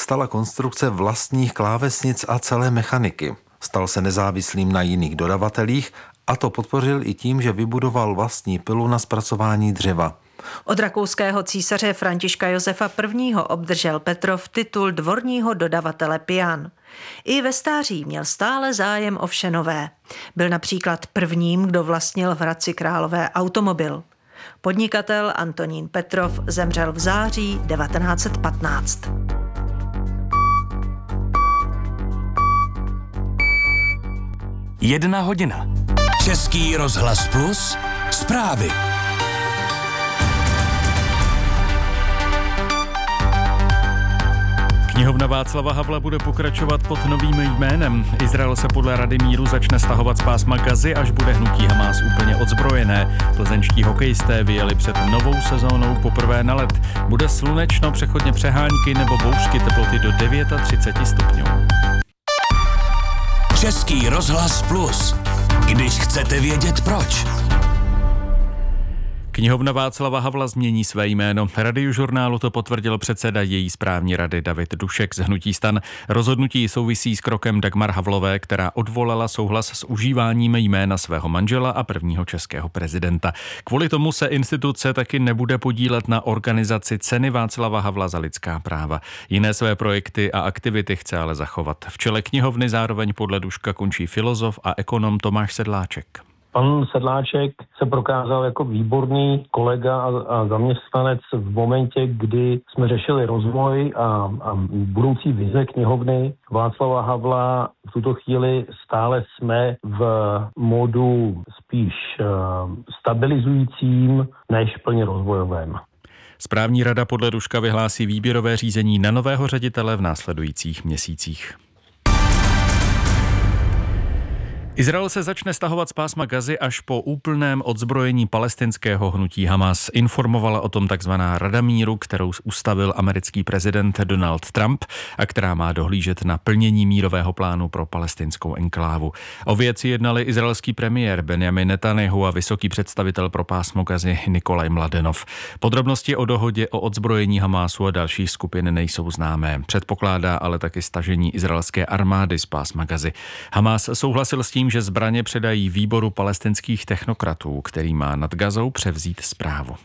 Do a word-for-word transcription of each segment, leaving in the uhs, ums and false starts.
stala konstrukce vlastních klávesnic a celé mechaniky. Stal se nezávislým na jiných dodavatelích a to podpořil i tím, že vybudoval vlastní pilu na zpracování dřeva. Od rakouského císaře Františka Josefa I. obdržel Petrov titul dvorního dodavatele pian. I ve stáří měl stále zájem o vše nové. Byl například prvním, kdo vlastnil v Hradci Králové automobil. Podnikatel Antonín Petrov zemřel v září devatenáct set patnáct. Jedna hodina. Český rozhlas Plus. Zprávy. Knihovna Václava Havla bude pokračovat pod novým jménem. Izrael se podle Rady míru začne stahovat z pásma Gazy, až bude hnutí Hamás úplně odzbrojené. Plzeňští hokejisté vyjeli před novou sezónou poprvé na led. Bude slunečno, přechodně přehánky nebo bouřky, teploty do třicet devět stupňů. Český rozhlas Plus. Když chcete vědět proč. Knihovna Václava Havla změní své jméno. Radiožurnálu to potvrdil předseda její správní rady David Dušek z hnutí STAN. Rozhodnutí souvisí s krokem Dagmar Havlové, která odvolala souhlas s užíváním jména svého manžela a prvního českého prezidenta. Kvůli tomu se instituce taky nebude podílet na organizaci ceny Václava Havla za lidská práva. Jiné své projekty a aktivity chce ale zachovat. V čele knihovny zároveň podle Duška končí filozof a ekonom Tomáš Sedláček. Pan Sedláček se prokázal jako výborný kolega a, a zaměstnanec v momentě, kdy jsme řešili rozvoj a, a budoucí vize knihovny Václava Havla. V tuto chvíli stále jsme v modu spíš uh, stabilizujícím než plně rozvojovém. Správní rada podle Duška vyhlásí výběrové řízení na nového ředitele v následujících měsících. Izrael se začne stahovat z pásma Gazy až po úplném odzbrojení palestinského hnutí Hamás. Informovala o tom takzvaná Rada míru, kterou ustavil americký prezident Donald Trump a která má dohlížet na plnění mírového plánu pro palestinskou enklávu. O věci jednali izraelský premiér Benjamin Netanyahu a vysoký představitel pro pásmo Gazy Nikolaj Mladenov. Podrobnosti o dohodě o odzbrojení Hamásu a dalších skupin nejsou známé. Předpokládá ale taky stažení izraelské armády z pásma Gazy. Hamás souhlasil s tím, že zbraně předají výboru palestinských technokratů, který má nad Gazou převzít správu.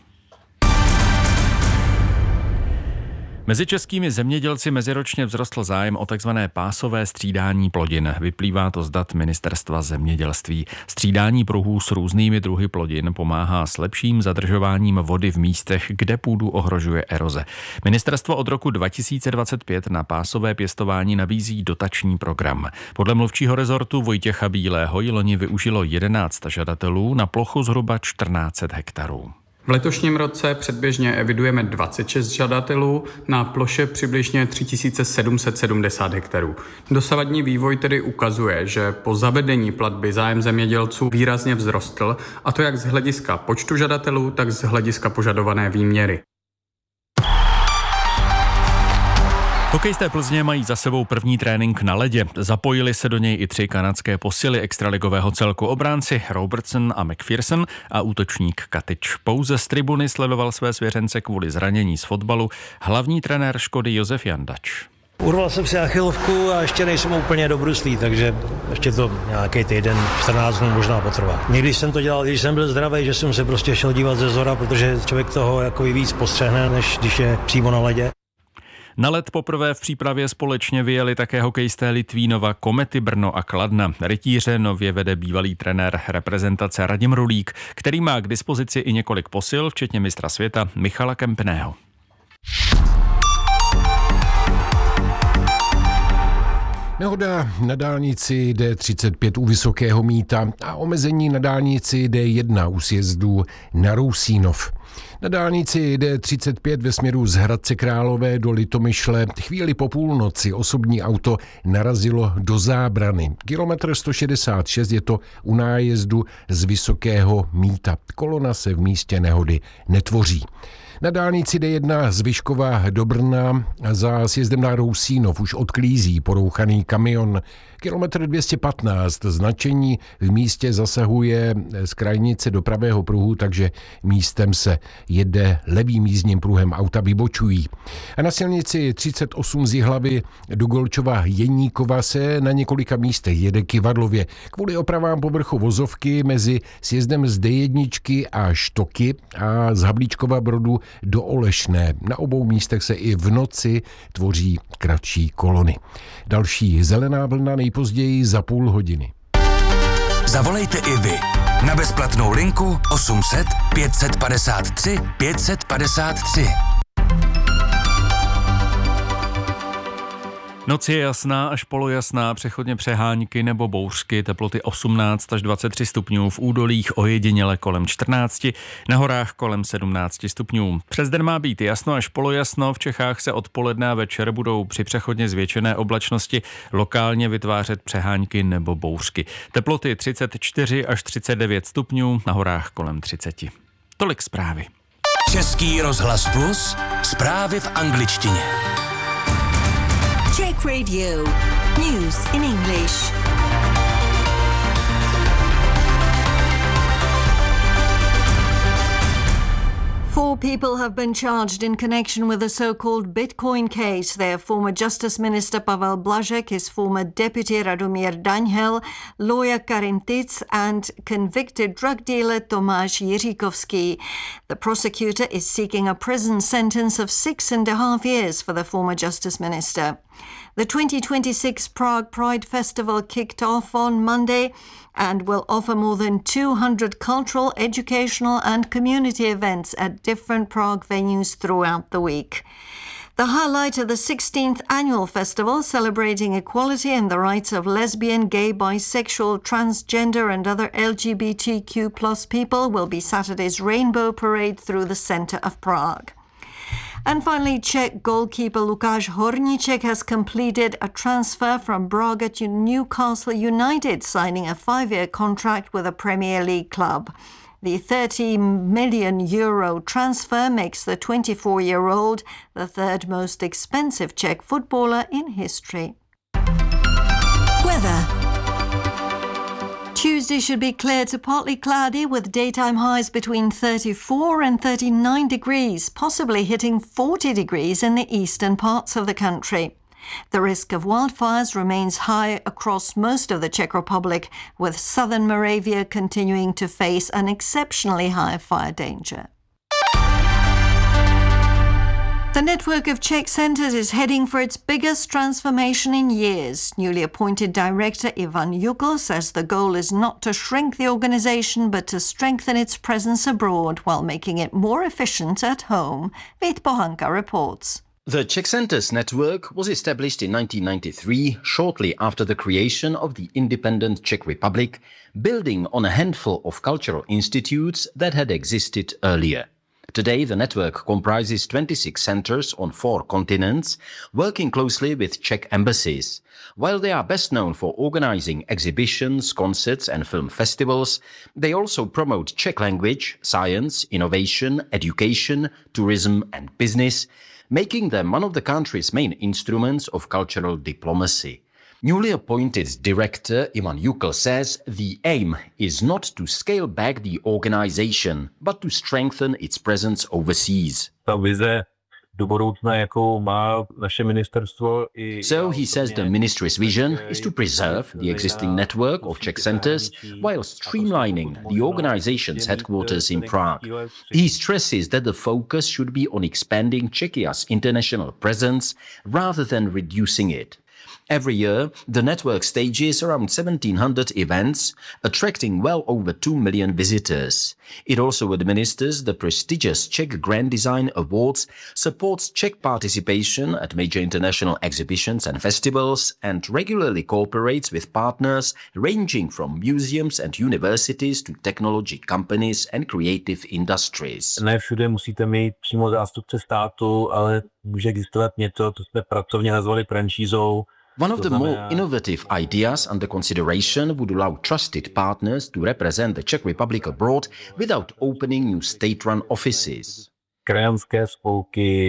Mezi českými zemědělci meziročně vzrostl zájem o takzvané pásové střídání plodin. Vyplývá to z dat Ministerstva zemědělství. Střídání pruhů s různými druhy plodin pomáhá s lepším zadržováním vody v místech, kde půdu ohrožuje eroze. Ministerstvo od roku dva tisíce dvacet pět na pásové pěstování nabízí dotační program. Podle mluvčího rezortu Vojtěcha Bílého ji loni využilo jedenáct žadatelů na plochu zhruba čtrnáct set hektarů. V letošním roce předběžně evidujeme dvacet šest žadatelů na ploše přibližně tři tisíce sedm set sedmdesát hektarů. Dosavadní vývoj tedy ukazuje, že po zavedení platby zájem zemědělců výrazně vzrostl, a to jak z hlediska počtu žadatelů, tak z hlediska požadované výměry. Hokejisté Plzně mají za sebou první trénink na ledě. Zapojili se do něj i tři kanadské posily extraligového celku, obránci Robertson a McPherson a útočník Katič. Pouze z tribuny sledoval své svěřence kvůli zranění z fotbalu hlavní trenér Škody Josef Jandač. Urval jsem si achilovku a ještě nejsem úplně dobruslý, takže ještě to nějaký týden, čtrnáct dnů možná potrvá. Někdy jsem to dělal, když jsem byl zdravý, že jsem se prostě šel dívat ze zora, protože člověk toho jako víc postřehne, než když je přímo na ledě. Na led poprvé v přípravě společně vyjeli také hokejisté Litvínova, Komety Brno a Kladna. Rytíře nově vede bývalý trenér reprezentace Radim Rulík, který má k dispozici i několik posil, včetně mistra světa Michala Kempného. Nehoda na dálnici D třicet pět u Vysokého Mýta a omezení na dálnici D jedna u sjezdu na Rousínov. Na dálnici D třicet pět ve směru z Hradce Králové do Litomyšle chvíli po půlnoci osobní auto narazilo do zábrany. Kilometr sto šedesát šest je to u nájezdu z Vysokého Mýta. Kolona se v místě nehody netvoří. Na dálnici D jedna z Vyškova do Brna za sjezdem na Rousínov už odklízí porouchaný kamion. Kilometr dvě stě patnáct, značení v místě zasahuje z krajnice do pravého pruhu, takže místem se jede levým jízdním pruhem, auta vybočují. A na silnici třicet osm z Jihlavy do Golčova Jeníkova se na několika místech jede kyvadlově. Kvůli opravám povrchu vozovky mezi sjezdem z dé jedna a Štoky a z Havlíčkova Brodu do Olešné. Na obou místech se i v noci tvoří kratší kolony. Další zelená vlna nejpozději za půl hodiny. Zavolejte i vy na bezplatnou linku osm set pět set padesát tři pět set padesát tři. Noc je jasná až polojasná, přechodně přehánky nebo bouřky, teploty osmnáct až dvacet tři stupňů, v údolích ojediněle kolem čtrnáct, na horách kolem sedmnáct stupňů. Přes den má být jasno až polojasno, v Čechách se odpoledne a večer budou při přechodně zvětšené oblačnosti lokálně vytvářet přehánky nebo bouřky. Teploty třicet čtyři až třicet devět stupňů, na horách kolem třicet. Tolik zprávy. Český rozhlas Plus, zprávy v angličtině. Czech Radio. News in English. Four people have been charged in connection with the so-called Bitcoin case. They are former Justice Minister Pavel Blažek, his former deputy Radomír Daňhel, lawyer Karim Tic and convicted drug dealer Tomáš Jiříkovský. The prosecutor is seeking a prison sentence of six and a half years for the former Justice Minister. The twenty twenty-six Prague Pride Festival kicked off on Monday and will offer more than two hundred cultural, educational and community events at different Prague venues throughout the week. The highlight of the sixteenth annual festival, celebrating equality and the rights of lesbian, gay, bisexual, transgender and other L G B T Q plus people, will be Saturday's Rainbow Parade through the centre of Prague. And finally, Czech goalkeeper Lukáš Horníček has completed a transfer from Braga to Newcastle United, signing a five-year contract with a Premier League club. The thirty million euro transfer makes the twenty-four-year-old the third most expensive Czech footballer in history. Weather. Tuesday should be clear to partly cloudy with daytime highs between thirty-four and thirty-nine degrees, possibly hitting forty degrees in the eastern parts of the country. The risk of wildfires remains high across most of the Czech Republic, with southern Moravia continuing to face an exceptionally high fire danger. The network of Czech centres is heading for its biggest transformation in years. Newly appointed director Ivan Jukl says the goal is not to shrink the organisation but to strengthen its presence abroad while making it more efficient at home. Vít Pohanka reports. The Czech Centres network was established in nineteen ninety-three, shortly after the creation of the independent Czech Republic, building on a handful of cultural institutes that had existed earlier. Today, the network comprises twenty-six centres on four continents, working closely with Czech embassies. While they are best known for organising exhibitions, concerts and film festivals, they also promote Czech language, science, innovation, education, tourism and business, making them one of the country's main instruments of cultural diplomacy. Newly appointed director Ivan Jukl says the aim is not to scale back the organization, but to strengthen its presence overseas. So he says the ministry's vision is to preserve the existing network of Czech centres while streamlining the organization's headquarters in Prague. He stresses that the focus should be on expanding Czechia's international presence rather than reducing it. Every year, the network stages around seventeen hundred events, attracting well over two million visitors. It also administers the prestigious Czech Grand Design Awards, supports Czech participation at major international exhibitions and festivals, and regularly cooperates with partners ranging from museums and universities to technology companies and creative industries. Ne všude musíte mít přímo zástupce státu, ale může existovat něco, co jsme pracovně nazvali franšízou. One of the more innovative ideas under consideration would allow trusted partners to represent the Czech Republic abroad without opening new state-run offices. Krajanské spolky,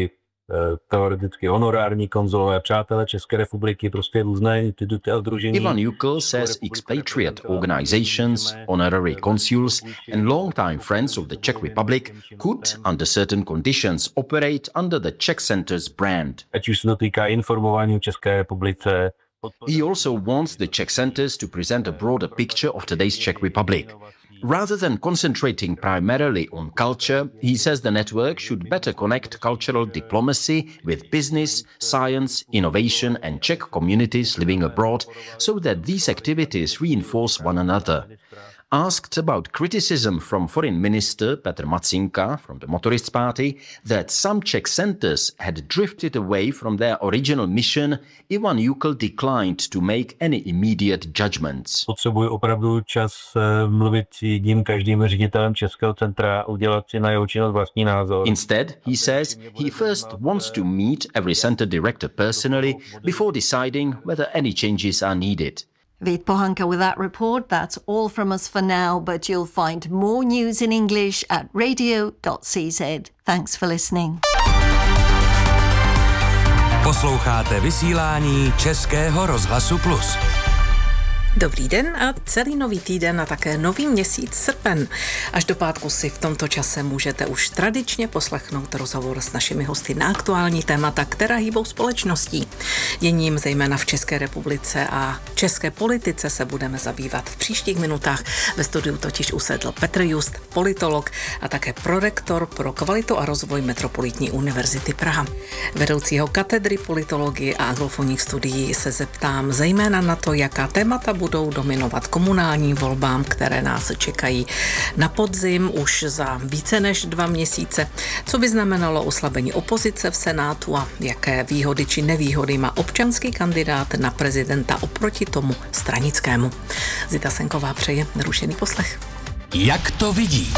teoreticky honorární konzulové, přátelé České republiky, prostě různé instituty a sdružení. Ivan Jukl says expatriate organizations, honorary consuls and long-time friends of the Czech Republic could, under certain conditions, operate under the Czech Center's brand. Ať už se to týká informování o České republice. He also wants the Czech centers to present a broader picture of today's Czech Republic. Rather than concentrating primarily on culture, he says the network should better connect cultural diplomacy with business, science, innovation and Czech communities living abroad so that these activities reinforce one another. Asked about criticism from Foreign Minister Petr Matsinka from the Motorists Party that some Czech centers had drifted away from their original mission, Ivan Jukl declined to make any immediate judgments. Potřebuji opravdu čas mluvit s jedním každým ředitelem Českého centra a udělat si na jeho činnost vlastní názor. Instead, he says he first wants to meet every center director personally before deciding whether any changes are needed. Vít Pohanka with that report. That's all from us for now, but you'll find more news in English at radio dot c z. Thanks for listening. Posloucháte vysílání Českého rozhlasu Plus. Dobrý den a celý nový týden a také nový měsíc srpen. Až do pátku si v tomto čase můžete už tradičně poslechnout rozhovor s našimi hosty na aktuální témata, která hýbou společností. Děním zejména v České republice a české politice se budeme zabývat v příštích minutách. Ve studiu totiž usedl Petr Just, politolog a také prorektor pro kvalitu a rozvoj Metropolitní univerzity Praha. Vedoucího katedry politologie a anglofonních studií se zeptám zejména na to, jaká témata budou dominovat komunálním volbám, které nás čekají na podzim už za více než dva měsíce. Co by znamenalo oslabení opozice v Senátu a jaké výhody či nevýhody má občanský kandidát na prezidenta oproti tomu stranickému. Zita Senková přeje nerušený poslech. Jak to vidí?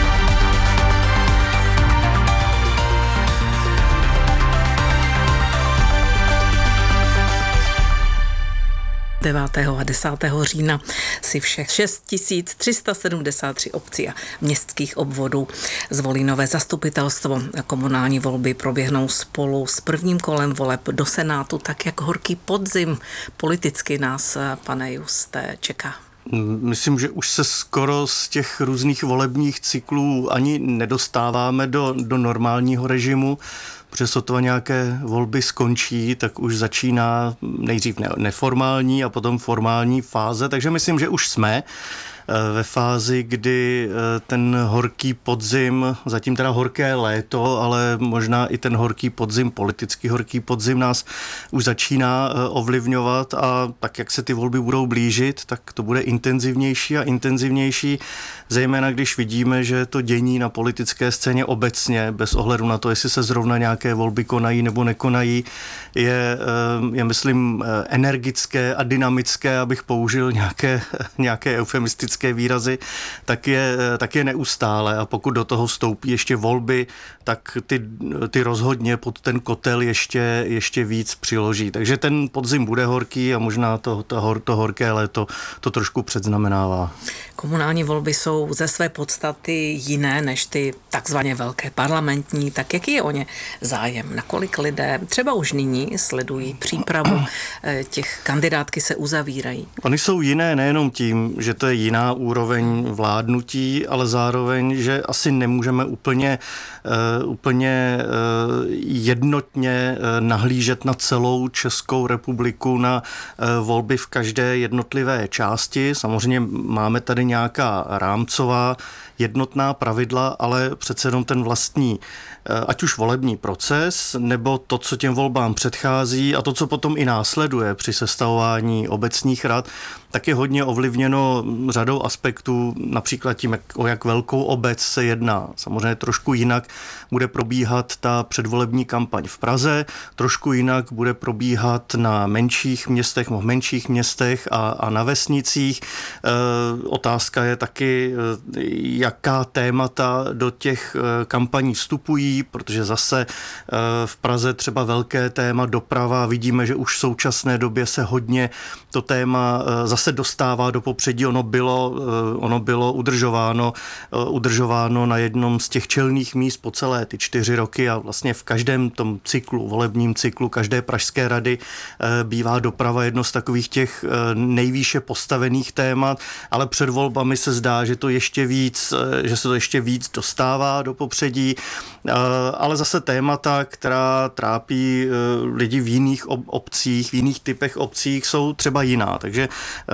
devátého a desátého října si všech šest tisíc tři sta sedmdesát tři obcí a městských obvodů zvolí nové zastupitelstvo. Komunální volby proběhnou spolu s prvním kolem voleb do Senátu, tak jak horký podzim politicky nás, pane Juste, čeká. Myslím, že už se skoro z těch různých volebních cyklů ani nedostáváme do, do normálního režimu, protože sotva nějaké volby skončí, tak už začíná nejdřív neformální a potom formální fáze, takže myslím, že už jsme ve fázi, kdy ten horký podzim, zatím teda horké léto, ale možná i ten horký podzim, politický horký podzim nás už začíná ovlivňovat a tak, jak se ty volby budou blížit, tak to bude intenzivnější a intenzivnější, zejména když vidíme, že to dění na politické scéně obecně, bez ohledu na to, jestli se zrovna nějaké volby konají nebo nekonají, je, je myslím, energické a dynamické, abych použil nějaké, nějaké eufemistické výrazy, tak je, tak je neustále a pokud do toho vstoupí ještě volby, tak ty, ty rozhodně pod ten kotel ještě, ještě víc přiloží. Takže ten podzim bude horký a možná to, to, hor, to horké léto to trošku předznamenává. Komunální volby jsou ze své podstaty jiné než ty takzvaně velké parlamentní, tak jaký je o ně zájem? Nakolik lidé třeba už nyní sledují přípravu těch kandidátky se uzavírají? Oni jsou jiné nejenom tím, že to je jiná úroveň vládnutí, ale zároveň, že asi nemůžeme úplně, uh, úplně uh, jednotně uh, nahlížet na celou Českou republiku, na uh, volby v každé jednotlivé části. Samozřejmě máme tady nějaká rámcová jednotná pravidla, ale přece jenom ten vlastní, ať už volební proces, nebo to, co těm volbám předchází a to, co potom i následuje při sestavování obecních rad, tak je hodně ovlivněno řadou aspektů, například tím, jak, o jak velkou obec se jedná. Samozřejmě trošku jinak bude probíhat ta předvolební kampaň v Praze, trošku jinak bude probíhat na menších městech, v menších městech a, a na vesnicích. E, otázka je taky, jaká témata do těch kampaní vstupují, protože zase v Praze třeba velké téma doprava, vidíme, že už v současné době se hodně to téma zase dostává do popředí, ono bylo bylo, ono bylo udržováno, udržováno na jednom z těch čelných míst po celé ty čtyři roky a vlastně v každém tom cyklu, volebním cyklu každé pražské rady bývá doprava jedno z takových těch nejvýše postavených témat, ale před volbami se zdá, že to ještě víc, že se to ještě víc dostává do popředí, ale zase témata, která trápí lidi v jiných obcích, v jiných typech obcích, jsou třeba jiná. Takže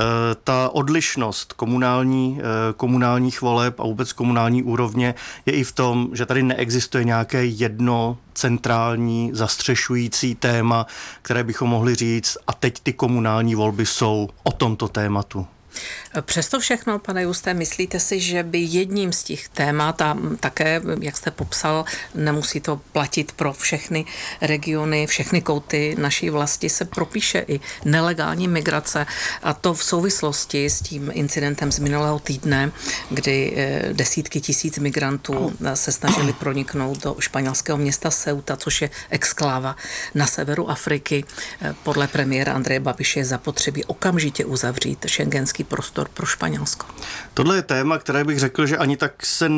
ta odlišnost komunální, komunálních voleb a vůbec komunální úrovně je i v tom, že tady neexistuje nějaké jedno centrální zastřešující téma, které bychom mohli říct, a teď ty komunální volby jsou o tomto tématu. Přesto všechno, pane Justé, myslíte si, že by jedním z těch témat, a také, jak jste popsal, nemusí to platit pro všechny regiony, všechny kouty naší vlasti, se propíše i nelegální migrace, a to v souvislosti s tím incidentem z minulého týdne, kdy desítky tisíc migrantů se snažili proniknout do španělského města Ceuta, což je exkláva na severu Afriky. Podle premiéra Andreje Babiše je zapotřebí okamžitě uzavřít schengenský prostor pro Španělsko. Tohle je téma, které bych řekl, že ani tak se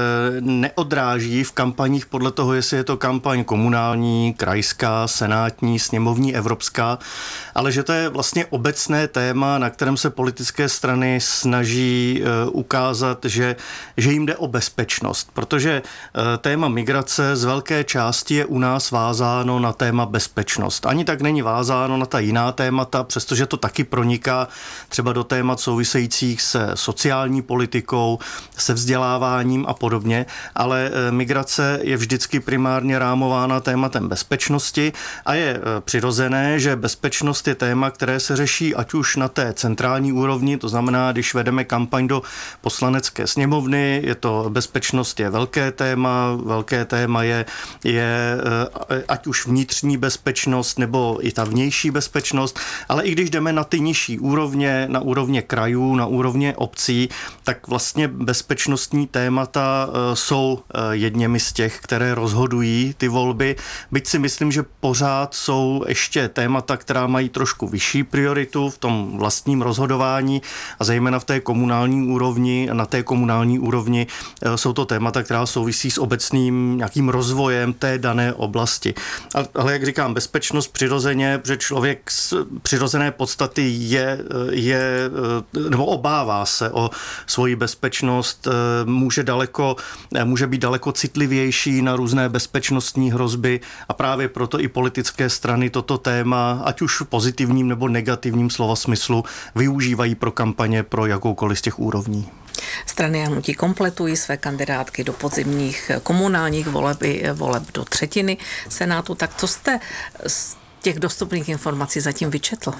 neodráží v kampaních podle toho, jestli je to kampaň komunální, krajská, senátní, sněmovní, evropská, ale že to je vlastně obecné téma, na kterém se politické strany snaží ukázat, že, že jim jde o bezpečnost, protože téma migrace z velké části je u nás vázáno na téma bezpečnost. Ani tak není vázáno na ta jiná témata, přestože to taky proniká třeba do témat souvisejících se sociální politikou, se vzděláváním a podobně, ale migrace je vždycky primárně rámována tématem bezpečnosti a je přirozené, že bezpečnost je téma, které se řeší ať už na té centrální úrovni, to znamená, když vedeme kampaň do poslanecké sněmovny, je to bezpečnost je velké téma, velké téma je, je ať už vnitřní bezpečnost nebo i ta vnější bezpečnost, ale i když jdeme na ty nižší úrovně, na úrovně krajů, na úrovně obcí, tak vlastně bezpečnostní témata jsou jedněmi z těch, které rozhodují ty volby. Byť si myslím, že pořád jsou ještě témata, která mají trošku vyšší prioritu v tom vlastním rozhodování a zejména v té komunální úrovni. Na té komunální úrovni jsou to témata, která souvisí s obecným nějakým rozvojem té dané oblasti. Ale jak říkám, bezpečnost přirozeně, protože člověk z přirozené podstaty je, je nebo obává se o svoji bezpečnost, může daleko, může být daleko citlivější na různé bezpečnostní hrozby a právě proto i politické strany toto téma, ať už v pozitivním nebo negativním slova smyslu, využívají pro kampaně pro jakoukoliv z těch úrovní. Strany a hnutí kompletují své kandidátky do podzimních komunálních voleb i voleb do třetiny Senátu. Tak co jste z těch dostupných informací zatím vyčetl?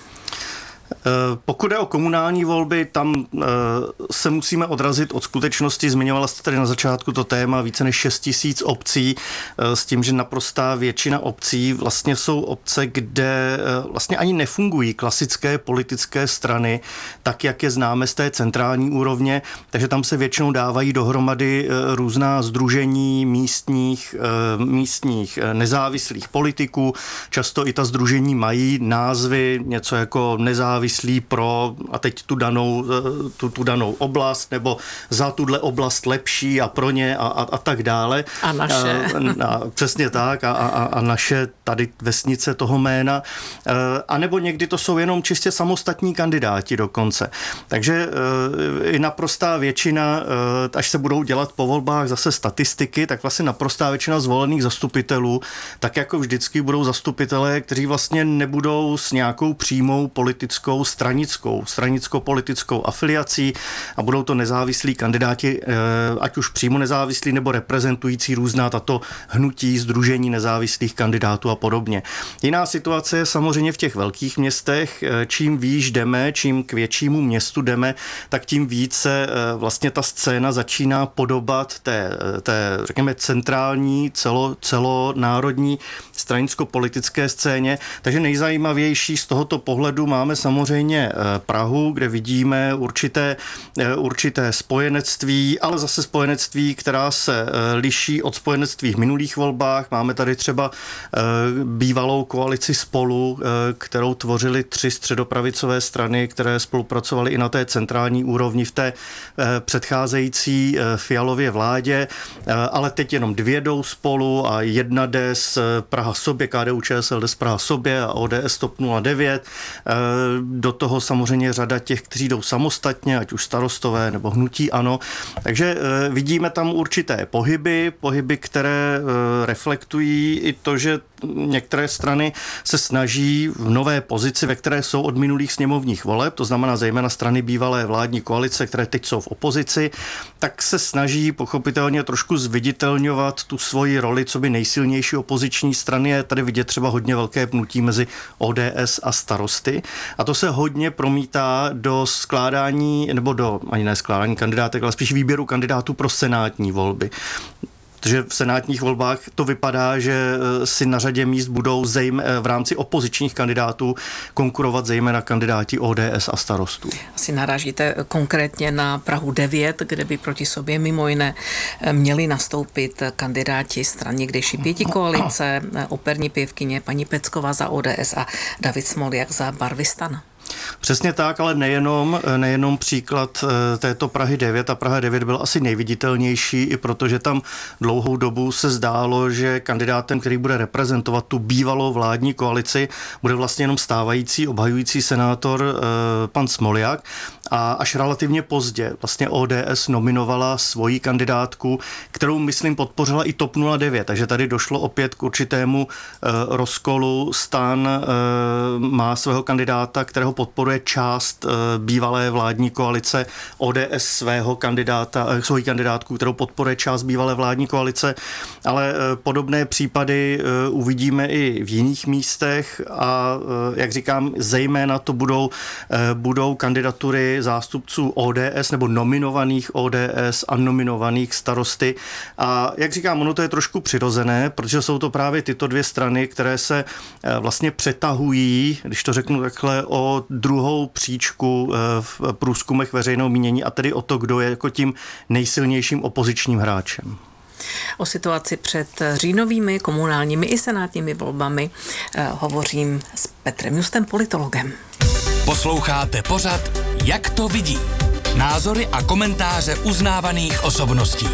Pokud je o komunální volby, tam se musíme odrazit od skutečnosti. Zmiňovala jste tady na začátku to téma více než šest tisíc obcí, s tím, že naprostá většina obcí vlastně jsou obce, kde vlastně ani nefungují klasické politické strany, tak jak je známe z té centrální úrovně, takže tam se většinou dávají dohromady různá sdružení místních, místních nezávislých politiků. Často i ta sdružení mají názvy, něco jako nezávislý pro a teď tu danou, tu, tu danou oblast, nebo za tuhle oblast lepší a pro ně a, a, a tak dále. A naše. A, a, přesně tak a, a, a naše tady vesnice toho jména. A nebo někdy to jsou jenom čistě samostatní kandidáti dokonce. Takže i naprostá většina, až se budou dělat po volbách zase statistiky, tak vlastně naprostá většina zvolených zastupitelů, tak jako vždycky budou zastupitelé, kteří vlastně nebudou s nějakou přímou politickou stranickou, stranicko-politickou afiliací a budou to nezávislí kandidáti, ať už přímo nezávislí nebo reprezentující různá tato hnutí, sdružení nezávislých kandidátů a podobně. Jiná situace je samozřejmě v těch velkých městech. Čím výš jdeme, čím k většímu městu jdeme, tak tím více vlastně ta scéna začíná podobat té, té řekněme, centrální, celo, celonárodní stranicko-politické scéně. Takže nejzajímavější z tohoto pohledu máme samozřejmě samozřejmě Prahu, kde vidíme určité, určité spojenectví, ale zase spojenectví, která se liší od spojenectví v minulých volbách. Máme tady třeba bývalou koalici Spolu, kterou tvořily tři středopravicové strany, které spolupracovaly i na té centrální úrovni v té předcházející Fialově vládě, ale teď jenom dvě jdou spolu a jedna jde z Praha sobě, K D U Č S L jde z Praha sobě a O D S TOP nula devět. Do toho samozřejmě řada těch, kteří jdou samostatně, ať už Starostové nebo hnutí ANO. Takže vidíme tam určité pohyby, pohyby, které reflektují i to, že některé strany se snaží v nové pozici, ve které jsou od minulých sněmovních voleb, to znamená zejména strany bývalé vládní koalice, které teď jsou v opozici, tak se snaží pochopitelně trošku zviditelňovat tu svoji roli, co by nejsilnější opoziční strany. Je tady vidět třeba hodně velké pnutí mezi O D S a Starosty. A to se hodně promítá do skládání, nebo do, ani ne skládání kandidátek, ale spíš výběru kandidátů pro senátní volby. Protože v senátních volbách to vypadá, že si na řadě míst budou zejm, v rámci opozičních kandidátů konkurovat zejména kandidáti O D S a Starostů. Asi narážíte konkrétně na Prahu devět, kde by proti sobě mimo jiné měli nastoupit kandidáti stran někdejší pětikoalice, operní pěvkyně paní Pecková za O D S a David Smoljak za barvy STAN. Přesně tak, ale nejenom, nejenom příklad této Prahy devět. A Praha devět byl asi nejviditelnější, i protože tam dlouhou dobu se zdálo, že kandidátem, který bude reprezentovat tu bývalou vládní koalici, bude vlastně jenom stávající obhajující senátor pan Smoljak. A až relativně pozdě vlastně O D S nominovala svoji kandidátku, kterou, myslím, podpořila i TOP nula devět. Takže tady došlo opět k určitému rozkolu. STAN má svého kandidáta, kterého podporuje část bývalé vládní koalice, O D S svého kandidáta, svoji kandidátku, kterou podporuje část bývalé vládní koalice, ale podobné případy uvidíme i v jiných místech a jak říkám, zejména to budou, budou kandidatury zástupců O D S nebo nominovaných O D S a nominovaných Starosty. A jak říkám, ono to je trošku přirozené, protože jsou to právě tyto dvě strany, které se vlastně přetahují, když to řeknu takhle, o druhou příčku v průzkumech veřejného mínění a tedy o to, kdo je jako tím nejsilnějším opozičním hráčem. O situaci před říjnovými komunálními i senátními volbami hovořím s Petrem Justem, politologem. Posloucháte pořad Jak to vidí? Názory a komentáře uznávaných osobností.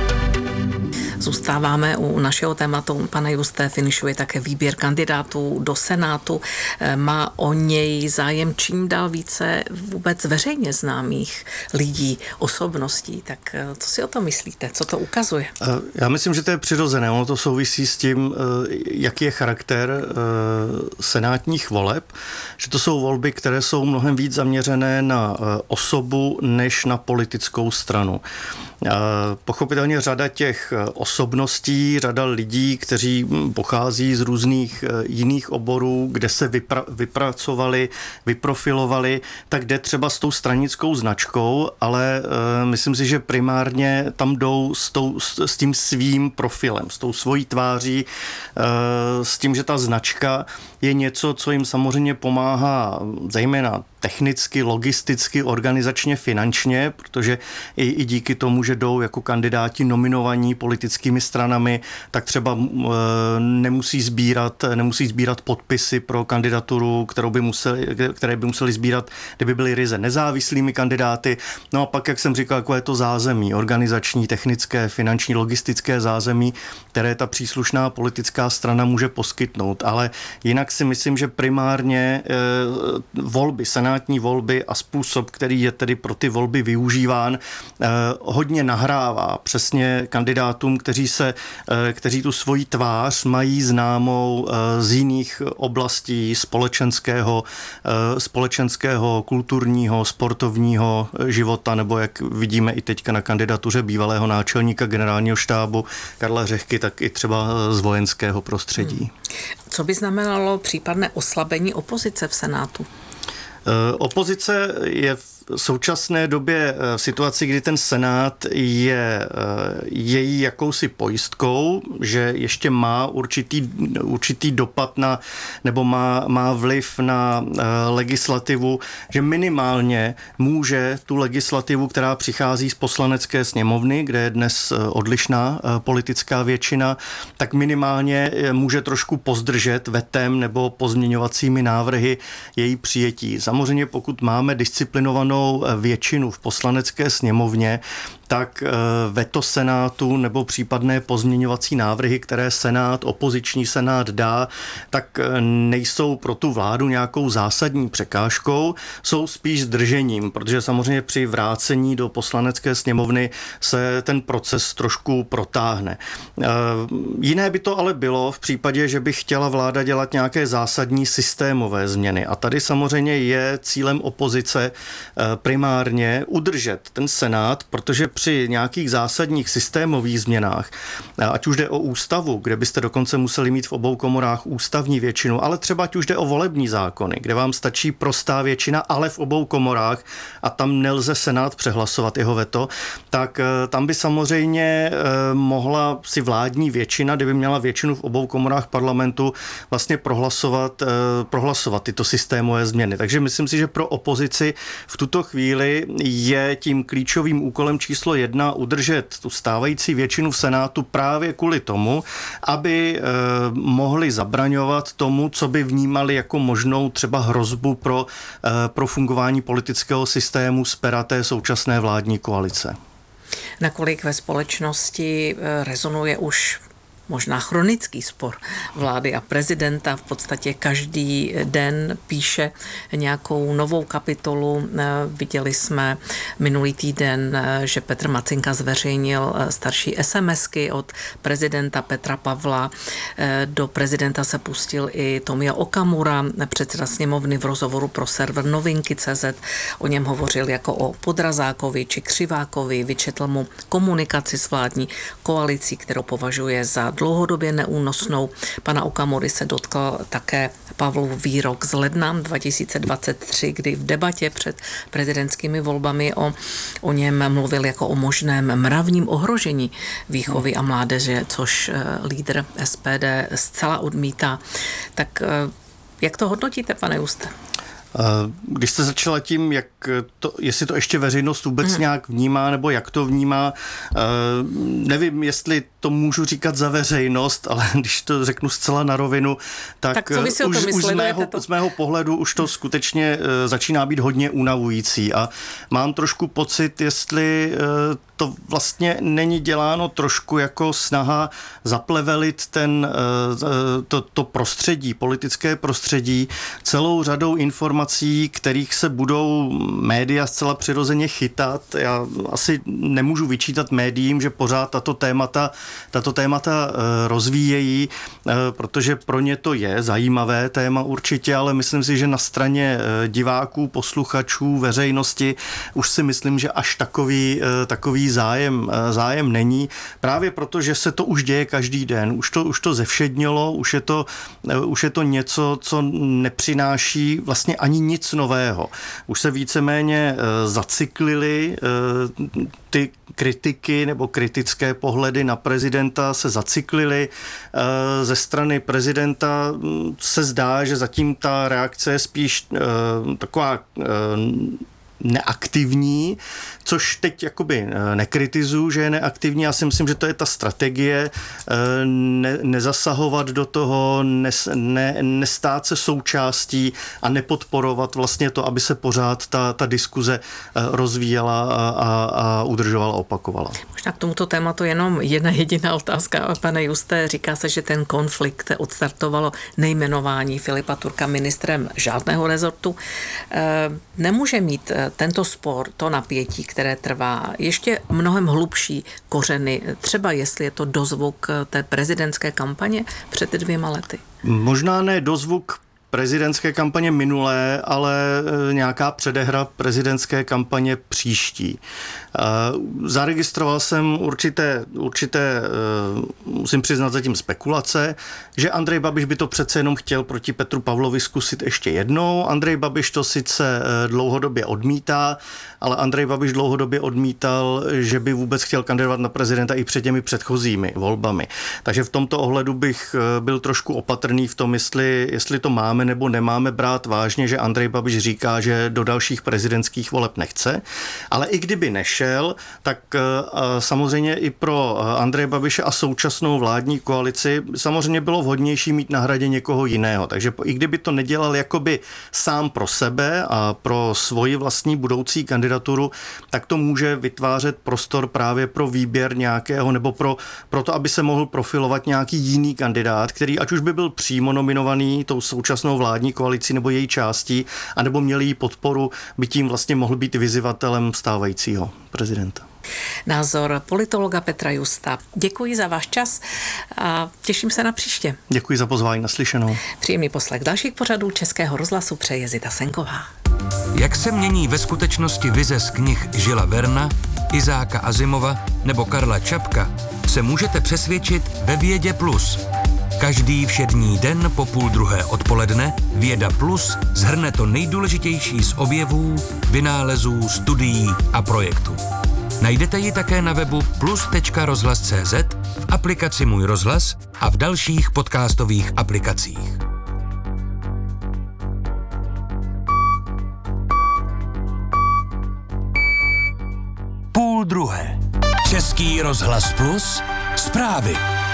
Zůstáváme u našeho tématu. Pane Juste, finišuje také výběr kandidátů do Senátu. Má o něj zájem čím dál více vůbec veřejně známých lidí, osobností. Tak co si o tom myslíte? Co to ukazuje? Já myslím, že to je přirozené. Ono to souvisí s tím, jaký je charakter senátních voleb. Že to jsou volby, které jsou mnohem víc zaměřené na osobu než na politickou stranu. Pochopitelně řada těch osobností, řada lidí, kteří pochází z různých jiných oborů, kde se vypra- vypracovali, vyprofilovali, tak jde třeba s tou stranickou značkou, ale uh, myslím si, že primárně tam jdou s, tou, s, s tím svým profilem, s tou svojí tváří, uh, s tím, že ta značka je něco, co jim samozřejmě pomáhá zejména technicky, logisticky, organizačně, finančně, protože i, i díky tomu, že jdou jako kandidáti nominovaní politickými stranami, tak třeba e, nemusí sbírat, nemusí sbírat podpisy pro kandidaturu, kterou by museli, které by museli sbírat, kdyby byly ryze nezávislými kandidáty. No a pak, jak jsem říkal, jako je to zázemí, organizační, technické, finanční, logistické zázemí, které ta příslušná politická strana může poskytnout. Ale jinak si myslím, že primárně e, volby, senátní volby a způsob, který je tedy pro ty volby využíván, eh, hodně nahrává přesně kandidátům, kteří se, eh, kteří tu svoji tvář mají známou eh, z jiných oblastí společenského, eh, společenského, kulturního, sportovního života, nebo jak vidíme i teďka na kandidatuře bývalého náčelníka generálního štábu Karla Řehky, tak i třeba z vojenského prostředí. Hmm. Co by znamenalo případné oslabení opozice v Senátu? Opozice je současné době v situaci, kdy ten Senát je její jakousi pojistkou, že ještě má určitý, určitý dopad na, nebo má, má vliv na legislativu, že minimálně může tu legislativu, která přichází z poslanecké sněmovny, kde je dnes odlišná politická většina, tak minimálně může trošku pozdržet vetem nebo pozměňovacími návrhy její přijetí. Samozřejmě pokud máme disciplinovanou většinu v poslanecké sněmovně, tak veto Senátu nebo případné pozměňovací návrhy, které Senát, opoziční Senát dá, tak nejsou pro tu vládu nějakou zásadní překážkou, jsou spíš zdržením, protože samozřejmě při vrácení do poslanecké sněmovny se ten proces trošku protáhne. Jiné by to ale bylo v případě, že by chtěla vláda dělat nějaké zásadní systémové změny. A tady samozřejmě je cílem opozice primárně udržet ten Senát, protože při nějakých zásadních systémových změnách, ať už jde o ústavu, kde byste dokonce museli mít v obou komorách ústavní většinu, ale třeba ať už jde o volební zákony, kde vám stačí prostá většina, ale v obou komorách a tam nelze Senát přehlasovat jeho veto, tak tam by samozřejmě mohla si vládní většina, kdyby měla většinu v obou komorách parlamentu, vlastně prohlasovat, prohlasovat tyto systémové změny. Takže myslím si, že pro opozici v tuto chvíli je tím klíčovým úkolem číslo jedna udržet tu stávající většinu v Senátu právě kvůli tomu, aby eh, mohli zabraňovat tomu, co by vnímali jako možnou třeba hrozbu pro, eh, pro fungování politického systému z pera té současné vládní koalice. Nakolik ve společnosti rezonuje už možná chronický spor vlády a prezidenta. V podstatě každý den píše nějakou novou kapitolu. Viděli jsme minulý týden, že Petr Macinka zveřejnil starší SMSky od prezidenta Petra Pavla. Do prezidenta se pustil i Tomio Okamura, předseda sněmovny, v rozhovoru pro server Novinky tečka cé zet. O něm hovořil jako o Podrazákovi či Křivákovi. Vyčetl mu komunikaci s vládní koalicí, kterou považuje za dlouhodobě neúnosnou. Pana Okamury se dotkl také Pavlov výrok z ledna dva tisíce dvacet tři, kdy v debatě před prezidentskými volbami o, o něm mluvil jako o možném mravním ohrožení výchovy a mládeže, což lídr S P D zcela odmítá. Tak jak to hodnotíte, pane Juste? Když jste začala tím, jak to, jestli to ještě veřejnost vůbec hmm. nějak vnímá, nebo jak to vnímá, nevím, jestli to můžu říkat za veřejnost, ale když to řeknu zcela na rovinu, tak, tak co vy si už, o tom už z, mého, to? z mého pohledu už to skutečně začíná být hodně unavující a mám trošku pocit, jestli to vlastně není děláno trošku jako snaha zaplevelit ten, to, to prostředí, politické prostředí celou řadou informací, kterých se budou média zcela přirozeně chytat. Já asi nemůžu vyčítat médiím, že pořád tato témata, tato témata rozvíjejí, protože pro ně to je zajímavé téma určitě, ale myslím si, že na straně diváků, posluchačů, veřejnosti už si myslím, že až takový, takový zájem, zájem není. Právě proto, že se to už děje každý den. Už to, už to zevšednilo, už je to, už je to něco, co nepřináší vlastně ani nic nového. Už se víceméně zacyklili ty kritiky nebo kritické pohledy na prezidenta se zacyklily. Ze strany prezidenta se zdá, že zatím ta reakce je spíš taková neaktivní, což teď jakoby nekritizuju, že je neaktivní. Já si myslím, že to je ta strategie ne, nezasahovat do toho, ne, ne, nestát se součástí a nepodporovat vlastně to, aby se pořád ta, ta diskuze rozvíjela a, a, a udržovala, opakovala. Možná k tomuto tématu jenom jedna jediná otázka, pane Juste. Říká se, že ten konflikt odstartovalo nejmenování Filipa Turka ministrem žádného rezortu. Nemůže mít tento spor, to napětí, které trvá, ještě mnohem hlubší kořeny, třeba jestli je to dozvuk té prezidentské kampaně před dvěma lety? Možná ne dozvuk prezidentské kampaně minulé, ale nějaká předehra prezidentské kampaně příští. Zaregistroval jsem určité, určité, musím přiznat zatím spekulace, že Andrej Babiš by to přece jenom chtěl proti Petru Pavlovi zkusit ještě jednou. Andrej Babiš to sice dlouhodobě odmítá, ale Andrej Babiš dlouhodobě odmítal, že by vůbec chtěl kandidovat na prezidenta i před těmi předchozími volbami. Takže v tomto ohledu bych byl trošku opatrný v tom, jestli, jestli to máme nebo nemáme brát vážně, že Andrej Babiš říká, že do dalších prezidentských voleb nechce. Ale i kdyby nešel, tak samozřejmě i pro Andreje Babiše a současnou vládní koalici samozřejmě bylo vhodnější mít na hradě někoho jiného. Takže i kdyby to nedělal jakoby sám pro sebe a pro svoji vlastní budoucí kandidaturu, tak to může vytvářet prostor právě pro výběr nějakého nebo pro, pro to, aby se mohl profilovat nějaký jiný kandidát, který ať už by byl přímo nominovaný tou současnou vládní koalicí nebo její částí, anebo měl jí podporu, by tím vlastně mohl být vyzývatelem stávajícího prezidenta. Názor politologa Petra Justa. Děkuji za váš čas a těším se na příště. Děkuji za pozvání, naslyšenou. Příjemný poslech dalších pořadů Českého rozhlasu přeje Zita Senková. Jak se mění ve skutečnosti vize z knih Žila Verna, Izáka Azimova nebo Karla Čapka, se můžete přesvědčit ve Vědě Plus. Každý všední den po půl druhé odpoledne Věda Plus shrne to nejdůležitější z objevů, vynálezů, studií a projektů. Najdete ji také na webu plus tečka rozhlas tečka cé zet, v aplikaci Můj rozhlas a v dalších podcastových aplikacích. Půl druhé. Český rozhlas Plus. Zprávy.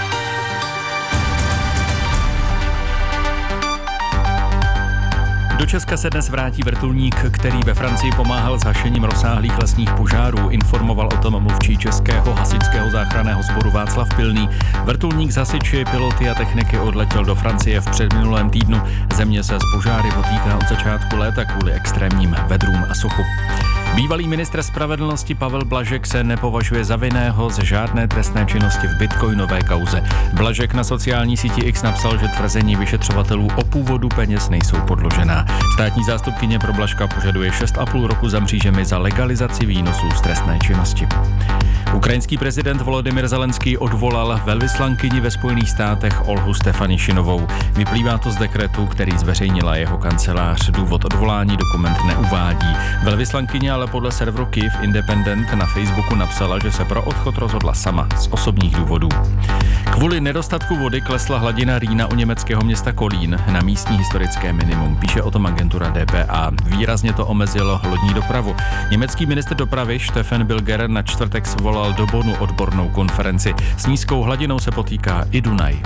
Do Česka se dnes vrátí vrtulník, který ve Francii pomáhal s hašením rozsáhlých lesních požárů. Informoval o tom mluvčí Českého hasičského záchranného sboru Václav Pilný. Vrtulník s hasiči, piloty a techniky odletěl do Francie v předminulém týdnu. Země se s požáry potýká od začátku léta kvůli extrémním vedrům a suchu. Bývalý ministr spravedlnosti Pavel Blažek se nepovažuje za vinného z žádné trestné činnosti v bitcoinové kauze. Blažek na sociální síti X napsal, že tvrzení vyšetřovatelů o původu peněz nejsou podložená. Státní zástupkyně pro Blažka požaduje šest a půl roku za mřížemi za legalizaci výnosů z trestné činnosti. Ukrajinský prezident Volodymyr Zelenský odvolal velvyslankyni ve Spojených státech Olhu Stefanišinovou. Vyplývá to z dekretu, který zveřejnila jeho kancelář. Důvod odvolání dokument neuvádí. Velvyslankyně ale podle serveru Kyiv Independent na Facebooku napsala, že se pro odchod rozhodla sama z osobních důvodů. Kvůli nedostatku vody klesla hladina Rýna u německého města Kolín na místní historické minimum, píše o tom agentura D P A. Výrazně to omezilo lodní dopravu. Německý ministr dopravy Steffen Bilger na čtvrtek svolal do Bonnu odbornou konferenci. S nízkou hladinou se potýká i Dunaj.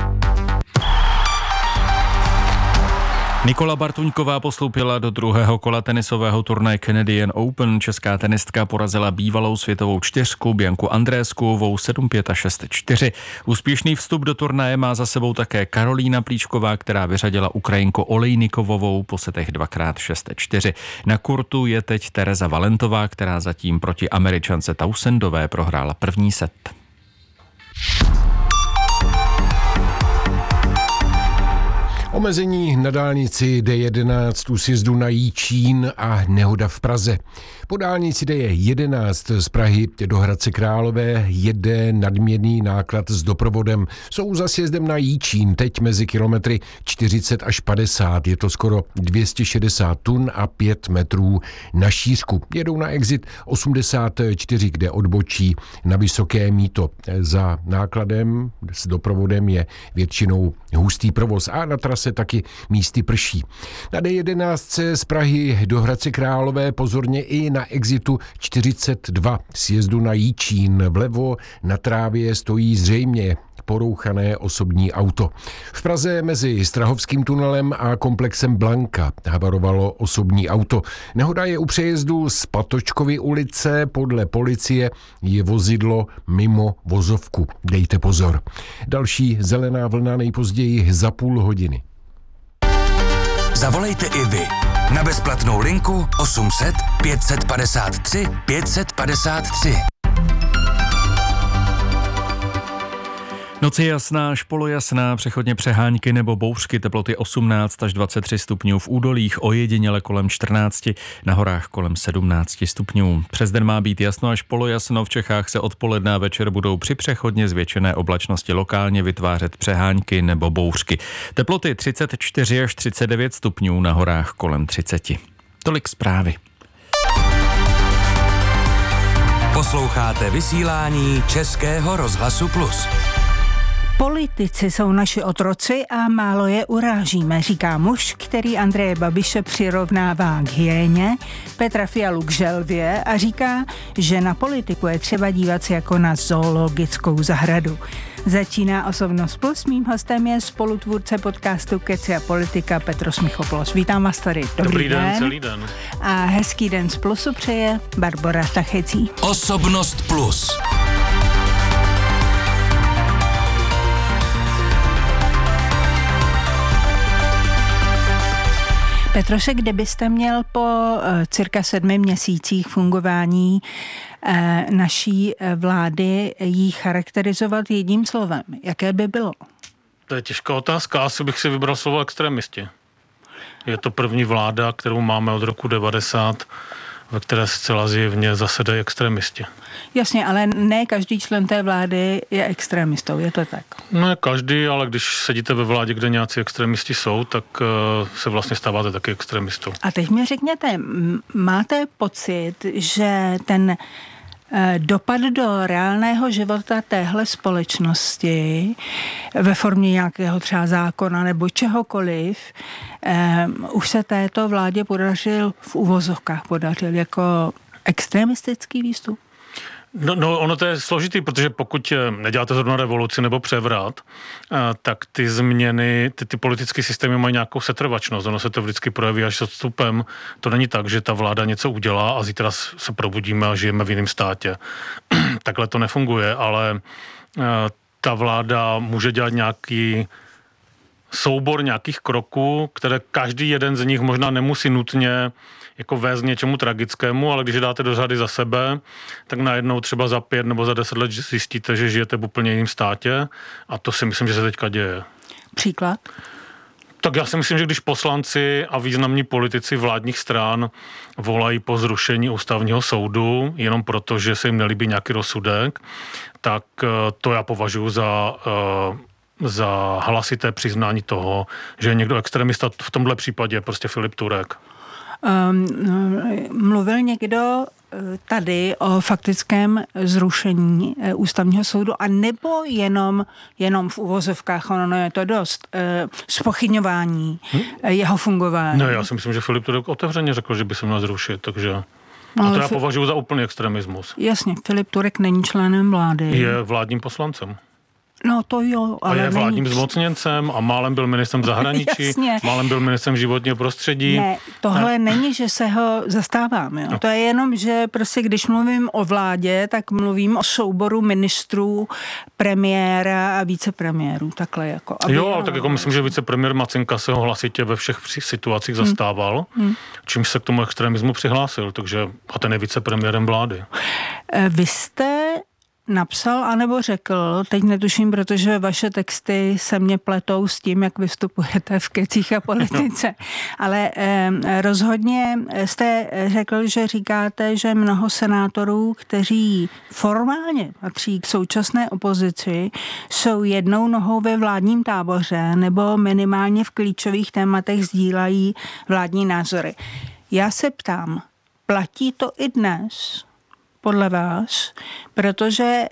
Nikola Bartuňková postoupila do druhého kola tenisového turnaje Canadian Open. Česká tenistka porazila bývalou světovou čtyřku Bianku Andréskovou sedm pět a šest čtyři. Úspěšný vstup do turnaje má za sebou také Karolína Plíčková, která vyřadila Ukrajinku Olejnikovovou po setech dvakrát šest čtyři. Na kurtu je teď Tereza Valentová, která zatím proti Američance Tausendové prohrála první set. Omezení na dálnici D jedenáct u sjezdu na Jičín a nehoda v Praze. Po dálnici D jedenáct z Prahy do Hradce Králové jede nadměrný náklad s doprovodem. Jsou za sjezdem na Jičín teď mezi kilometry čtyřicet až padesát. Je to skoro dvě stě šedesát tun a pět metrů na šířku. Jedou na exit osmdesát čtyři, kde odbočí na Vysoké Mýto. Za nákladem s doprovodem je většinou hustý provoz a na trase taky místy prší. Na D jedenáct z Prahy do Hradce Králové pozorně i na exitu čtyřicet dva sjezdu na Jičín. Vlevo na trávě stojí zřejmě porouchané osobní auto. V Praze mezi Strahovským tunelem a komplexem Blanka havarovalo osobní auto. Nehoda je u přejezdu z Patočkovy ulice. Podle policie je vozidlo mimo vozovku. Dejte pozor. Další zelená vlna nejpozději za půl hodiny. Zavolejte i vy na bezplatnou linku osm set pět set padesát tři pět set padesát tři. Noc je jasná až polojasná, přechodně přehánky nebo bouřky, teploty osmnáct až dvacet tři stupňů v údolích, ojediněle kolem čtrnáct, na horách kolem sedmnáct stupňů. Přes den má být jasno až polojasno, v Čechách se odpoledne a večer budou při přechodně zvětšené oblačnosti lokálně vytvářet přehánky nebo bouřky. Teploty třicet čtyři až třicet devět stupňů, na horách kolem třicet. Tolik zprávy. Posloucháte vysílání Českého rozhlasu Plus. Politici jsou naši otroci a málo je urážíme, říká muž, který Andreje Babiše přirovnává k hyéně, Petra Fialu k želvě a říká, že na politiku je třeba dívat se jako na zoologickou zahradu. Začíná Osobnost Plus, mým hostem je spolutvůrce podcastu Keci a politika Petros Michopoulos. Vítám vás tady. Dobrý, Dobrý den, den, celý den. A hezký den z Plusu přeje Barbora Tachecí. Osobnost Plus. Petroše, kdybyste měl po uh, cirka sedmi měsících fungování uh, naší uh, vlády jí charakterizovat jedním slovem, jaké by bylo? To je těžká otázka. Asi bych si vybral slovo extremisti. Je to první vláda, kterou máme od roku devadesát, ve které zcela zjevně zasedají extremisti. Jasně, ale ne každý člen té vlády je extremistou, je to tak? Ne každý, ale když sedíte ve vládě, kde nějací extremisti jsou, tak uh, se vlastně stáváte taky extremistou. A teď mi řekněte, máte pocit, že ten dopad do reálného života téhle společnosti ve formě nějakého třeba zákona nebo čehokoliv, eh, už se této vládě podařil v uvozovkách podařil jako extremistický výstup? No, no, ono to je složitý, protože pokud neděláte zrovna revoluci nebo převrat, tak ty změny, ty, ty politické systémy mají nějakou setrvačnost. Ono se to vždycky projeví až s odstupem. To není tak, že ta vláda něco udělá a zítra se probudíme a žijeme v jiném státě. Takhle to nefunguje, ale ta vláda může dělat nějaký soubor nějakých kroků, které každý jeden z nich možná nemusí nutně jako vést něčemu tragickému, ale když je dáte do řady za sebe, tak najednou třeba za pět nebo za deset let zjistíte, že žijete v úplně jiném státě a to si myslím, že se teďka děje. Příklad? Tak já si myslím, že když poslanci a významní politici vládních stran volají po zrušení ústavního soudu jenom proto, že se jim nelíbí nějaký rozsudek, tak to já považuji za za hlasité přiznání toho, že je někdo extremista, v tomhle případě je prostě Filip Turek. Um, mluvil někdo tady o faktickém zrušení ústavního soudu a nebo jenom, jenom v uvozovkách, ono je to dost, zpochybňování hm? jeho fungování? Ne, já si myslím, že Filip Turek otevřeně řekl, že by se měl zrušit, takže... No, a to já fi... považuji za úplný extremismus. Jasně, Filip Turek není členem vlády. Je vládním poslancem. No to jo, ale a je vládním není... zmocněncem a málem byl ministrem zahraničí, Jasně. málem byl ministrem životního prostředí. Ne, tohle ne. není, že se ho zastávám. Jo. No. To je jenom, že prostě když mluvím o vládě, tak mluvím o souboru ministrů, premiéra a vicepremiérů. Takhle jako. Jo, ale tak jako myslím, že vicepremiér Macinka se ho hlasitě ve všech situacích hmm. zastával, hmm. čímž se k tomu extremismu přihlásil, takže a ten je vicepremiérem vlády. Vy jste napsal anebo řekl, teď netuším, protože vaše texty se mě pletou s tím, jak vystupujete v Kecích a politice, no. ale eh, rozhodně jste řekl, že říkáte, že mnoho senátorů, kteří formálně patří k současné opozici, jsou jednou nohou ve vládním táboře nebo minimálně v klíčových tématech sdílají vládní názory. Já se ptám, platí to i dnes podle vás, protože,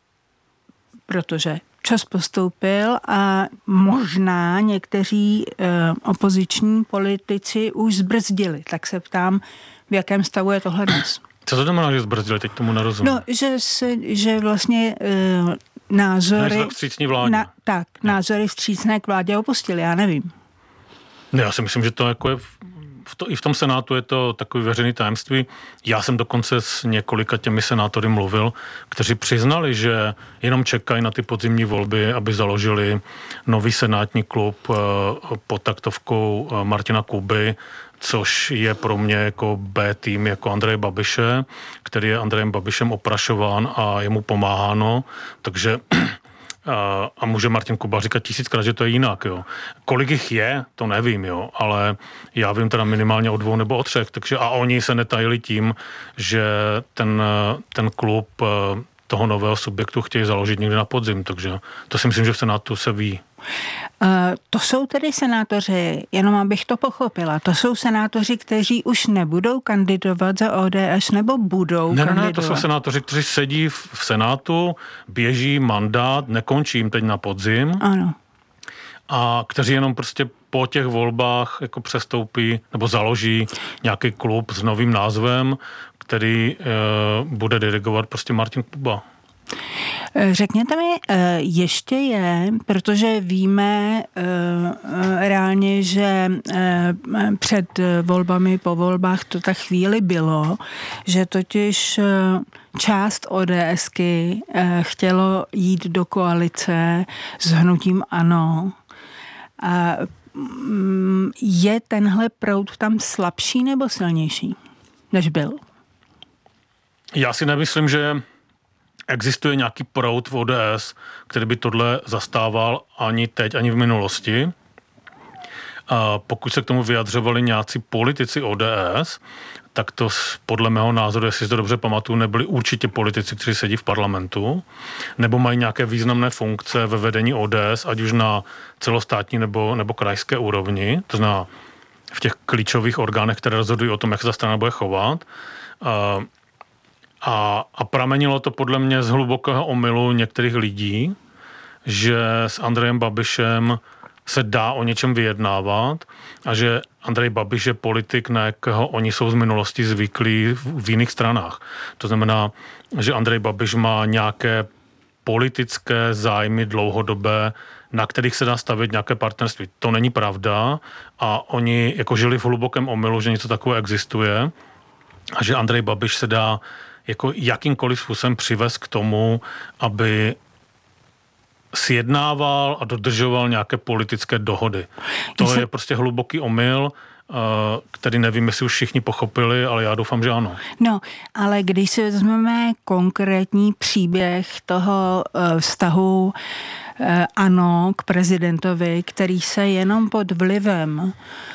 protože čas postoupil a možná někteří e, opoziční politici už zbrzdili. Tak se ptám, v jakém stavu je tohle dnes? Co to znamená, že zbrzdili? Teď tomu nerozumím. No, že, se, že vlastně e, názory... Vstřícní vládě. Na, tak, názory vstřícné k vládě opustili, já nevím. Ne, já si myslím, že to jako je... V to, i v tom Senátu je to takový veřejný tajemství. Já jsem dokonce s několika těmi senátory mluvil, kteří přiznali, že jenom čekají na ty podzimní volby, aby založili nový senátní klub pod taktovkou Martina Kuby, což je pro mě jako B tým jako Andreje Babiše, který je Andrejem Babišem oprašován a je mu pomáháno, takže a může Martin Kuba říkat tisíckrát, že to je jinak, jo. Kolik jich je, to nevím, jo, ale já vím teda minimálně o dvou nebo o třech, takže a oni se netajili tím, že ten, ten klub toho nového subjektu chtějí založit někde na podzim, takže to si myslím, že v Senátu se ví. Uh, to jsou tedy senátoři, jenom abych to pochopila, to jsou senátoři, kteří už nebudou kandidovat za O D S nebo budou ne, kandidovat? Ne, ne, to jsou senátoři, kteří sedí v, v Senátu, běží mandát, nekončí jim teď na podzim. Ano. A kteří jenom prostě po těch volbách jako přestoupí nebo založí nějaký klub s novým názvem, který e, bude dirigovat prostě Martin Kuba. Řekněte mi, ještě je, protože víme reálně, že před volbami, po volbách to tak chvíli bylo, že totiž část ODSky chtělo jít do koalice s hnutím ANO. Je tenhle proud tam slabší nebo silnější, než byl? Já si nemyslím, že existuje nějaký proud v O D S, který by tohle zastával ani teď, ani v minulosti. A pokud se k tomu vyjadřovali nějací politici O D S, tak to podle mého názoru, jestli si to dobře pamatuju, nebyli určitě politici, kteří sedí v parlamentu, nebo mají nějaké významné funkce ve vedení O D S, ať už na celostátní nebo, nebo krajské úrovni, to znamená v těch klíčových orgánech, které rozhodují o tom, jak se ta strana bude chovat. A A, a pramenilo to podle mě z hlubokého omylu některých lidí, že s Andrejem Babišem se dá o něčem vyjednávat a že Andrej Babiš je politik, na jakého oni jsou z minulosti zvyklí v, v jiných stranách. To znamená, že Andrej Babiš má nějaké politické zájmy dlouhodobé, na kterých se dá stavět nějaké partnerství. To není pravda a oni jako žili v hlubokém omylu, že něco takové existuje a že Andrej Babiš se dá jako jakýmkoliv způsobem přivez k tomu, aby sjednával a dodržoval nějaké politické dohody. To jsem... je prostě hluboký omyl, který nevím, jestli už všichni pochopili, ale já doufám, že ano. No, ale když si vezmeme konkrétní příběh toho vztahu ANO k prezidentovi, který se jenom pod vlivem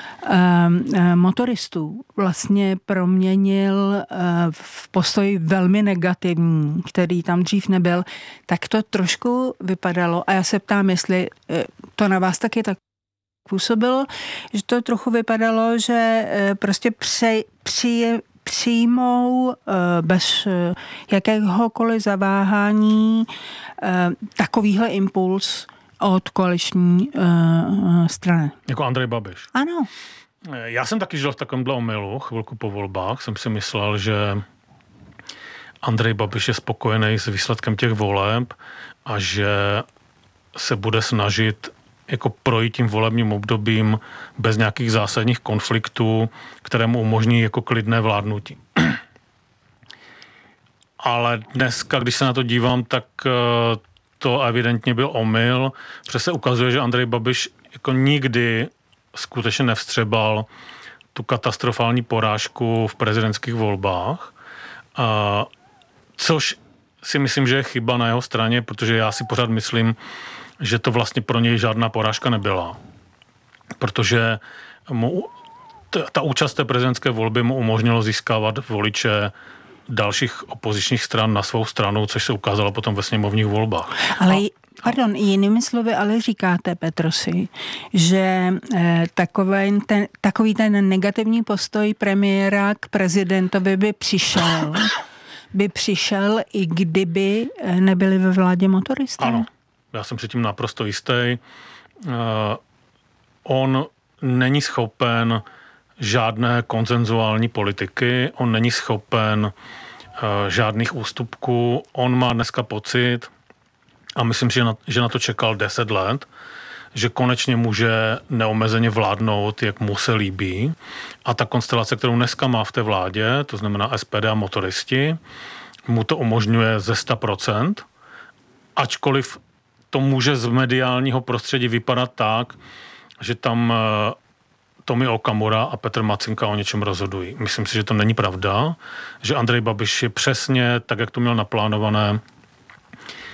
motoristů vlastně proměnil v postoj velmi negativní, který tam dřív nebyl, tak to trošku vypadalo a já se ptám, jestli to na vás taky tak působilo, že to trochu vypadalo, že prostě při, při, přijmou bez jakéhokoliv zaváhání takovýhle impuls od koaliční uh, strany. Jako Andrej Babiš. Ano. Já jsem taky žil v takovémhle omylu, chvilku po volbách. Jsem si myslel, že Andrej Babiš je spokojený s výsledkem těch voleb a že se bude snažit jako projít tím volebním obdobím bez nějakých zásadních konfliktů, které mu umožní jako klidné vládnutí. Ale dneska, když se na to dívám, tak to evidentně byl omyl, protože se ukazuje, že Andrej Babiš jako nikdy skutečně nevstřebal tu katastrofální porážku v prezidentských volbách, a, což si myslím, že je chyba na jeho straně, protože já si pořád myslím, že to vlastně pro něj žádná porážka nebyla. Protože mu, t, ta účast té prezidentské volby mu umožnilo získávat voliče dalších opozičních stran na svou stranu, což se ukázalo potom ve sněmovních volbách. Ale, a, pardon, jinými slovy, ale říkáte, Petrosi, že eh, takový, ten, takový ten negativní postoj premiéra k prezidentovi by přišel, by přišel i kdyby nebyli ve vládě motoristé? Ano, já jsem si tím naprosto jistý. Uh, on není schopen žádné konsenzuální politiky, on není schopen uh, žádných ústupků, on má dneska pocit, a myslím, že na, že na to čekal deset let, že konečně může neomezeně vládnout, jak mu se líbí. A ta konstelace, kterou dneska má v té vládě, to znamená S P D a motoristi, mu to umožňuje ze sto procent, ačkoliv to může z mediálního prostředí vypadat tak, že tam uh, Tomio Okamura a Petr Macinka o něčem rozhodují. Myslím si, že to není pravda, že Andrej Babiš je přesně tak, jak to měl naplánované,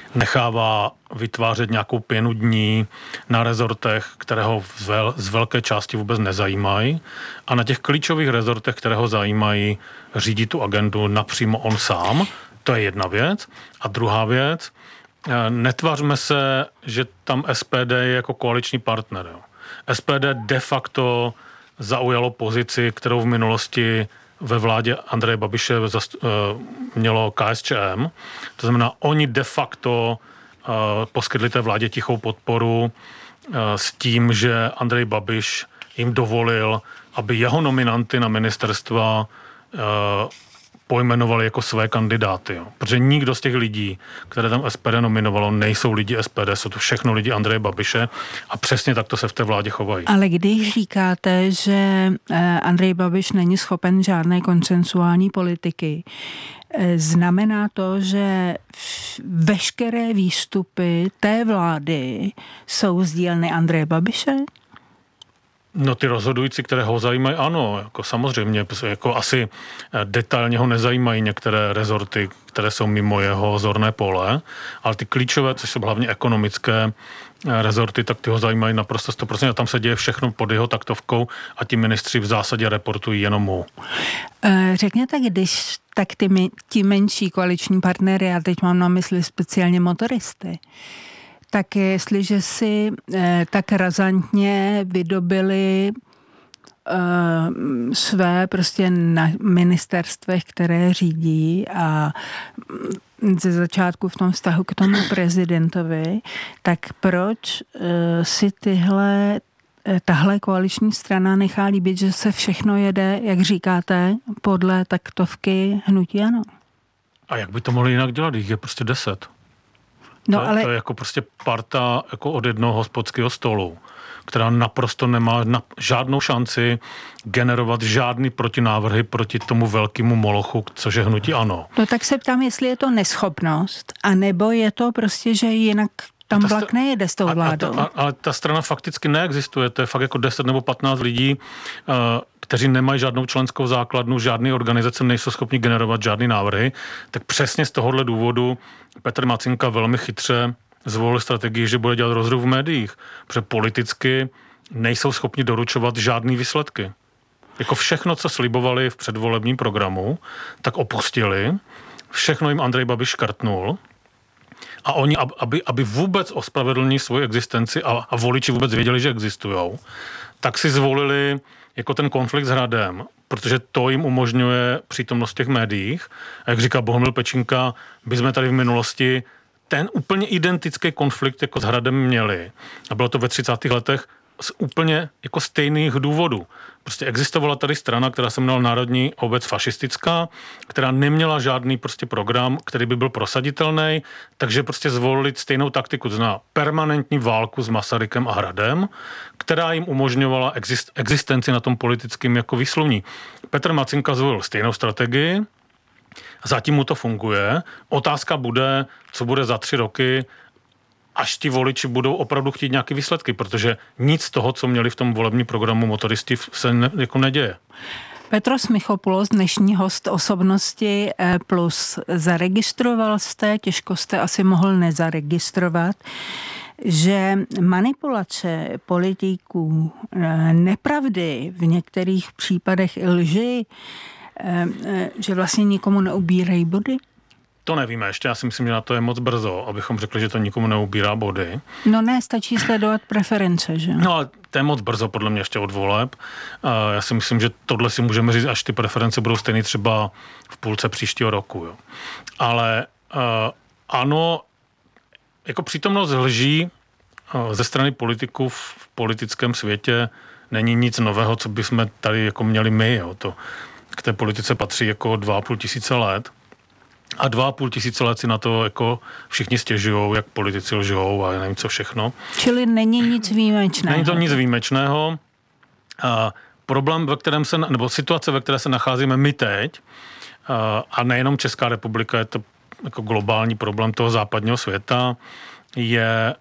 nechává vytvářet nějakou pěnu dní na rezortech, které ho z, vel, z velké části vůbec nezajímají, a na těch klíčových rezortech, které ho zajímají, řídí tu agendu napřímo on sám. To je jedna věc. A druhá věc, netvařme se, že tam S P D je jako koaliční partner. Jo. S P D de facto zaujalo pozici, kterou v minulosti ve vládě Andreje Babiše zast, uh, mělo K S Č M. To znamená, oni de facto uh, poskytli té vládě tichou podporu uh, s tím, že Andrej Babiš jim dovolil, aby jeho nominanty na ministerstva uh, pojmenovali jako své kandidáty. Jo. Protože nikdo z těch lidí, které tam S P D nominovalo, nejsou lidi S P D, jsou to všechno lidi Andreje Babiše a přesně takto se v té vládě chovají. Ale když říkáte, že Andrej Babiš není schopen žádné konsensuální politiky, znamená to, že veškeré výstupy té vlády jsou z dílny Andreje Babiše? No ty rozhodující, které ho zajímají, ano, jako samozřejmě, jako asi detailně ho nezajímají některé rezorty, které jsou mimo jeho zorné pole, ale ty klíčové, což jsou hlavně ekonomické rezorty, tak ty ho zajímají naprosto sto procent a tam se děje všechno pod jeho taktovkou a ti ministři v zásadě reportují jenom mu. Řekněte, když tak ty, ti menší koaliční partnery, já teď mám na mysli speciálně motoristy, tak jestliže si eh, tak razantně vydobili eh, své prostě na ministerstvech, které řídí a ze začátku v tom vztahu k tomu prezidentovi, tak proč eh, si tyhle, eh, tahle koaliční strana nechá líbit, že se všechno jede, jak říkáte, podle taktovky hnutí ANO? A jak by to mohli jinak dělat? Jich je prostě deset. No, to, ale... to je jako prostě parta jako od jednoho hospodského stolu, která naprosto nemá na, žádnou šanci generovat žádný protinávrhy proti tomu velkému molochu, což je hnutí ANO. No tak se ptám, jestli je to neschopnost, anebo je to prostě, že jinak tam vlak nejede s tou vládou. A, a, a, ale ta strana fakticky neexistuje, to je fakt jako deset nebo patnáct lidí, uh, kteří nemají žádnou členskou základnu, žádné organizace nejsou schopni generovat žádný návrhy, tak přesně z tohohle důvodu Petr Macinka velmi chytře zvolil strategii, že bude dělat rozruch v médiích, protože politicky nejsou schopni doručovat žádný výsledky. Jako všechno, co slibovali v předvolebním programu, tak opustili, všechno jim Andrej Babiš škrtnul, a oni, aby, aby vůbec ospravedlnili svoji existenci a, a voliči vůbec věděli, že existujou, tak si zvolili jako ten konflikt s Hradem, protože to jim umožňuje přítomnost v těch médiích. A jak říká Bohumil Pečinka, by jsme tady v minulosti ten úplně identický konflikt jako s Hradem měli. A bylo to ve třicátých letech z úplně jako stejných důvodů. Prostě existovala tady strana, která se jmenovala Národní obec fašistická, která neměla žádný prostě program, který by byl prosaditelný, takže prostě zvolili stejnou taktiku, to znamená permanentní válku s Masarykem a Hradem, která jim umožňovala exist, existenci na tom politickém jako výsluní. Petr Macinka zvolil stejnou strategii, zatím mu to funguje. Otázka bude, co bude za tři roky, až ti voliči budou opravdu chtít nějaké výsledky, protože nic z toho, co měli v tom volebním programu motoristi, se ne, jako neděje. Petros Michopoulos, dnešní host Osobnosti plus. Zaregistroval jste, těžko jste asi mohl nezaregistrovat, že manipulace politiků, nepravdy, v některých případech i lži, že vlastně nikomu neubírají body? To nevíme ještě, já si myslím, že na to je moc brzo, abychom řekli, že to nikomu neubírá body. No ne, stačí sledovat preference, že? No ale to je moc brzo podle mě ještě od voleb. Já si myslím, že tohle si můžeme říct, až ty preference budou stejný třeba v půlce příštího roku. Jo. Ale uh, ano, jako přítomnost lží uh, ze strany politiků v politickém světě není nic nového, co bychom tady jako měli my. Jo. To k té politice patří jako dva a půl tisíce let. A dva a půl tisíce let si na to jako všichni stěžujou, jak politici lžou a nevím co všechno. Čili není nic výjimečného. Není to nic výjimečného. A problém, ve kterém se, nebo situace, ve které se nacházíme my teď, a nejenom Česká republika, je to jako globální problém toho západního světa, je